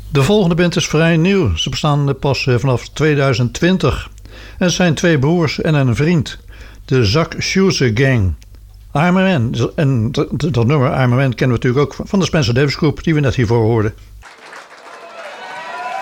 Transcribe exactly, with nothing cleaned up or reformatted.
De volgende band is vrij nieuw. Ze bestaan pas vanaf tweeduizend twintig. En het zijn twee broers en een vriend. De Zack Schuze Gang. I'm a Man. En dat, dat nummer I'm a Man kennen we natuurlijk ook van de Spencer Davis Group die we net hiervoor hoorden.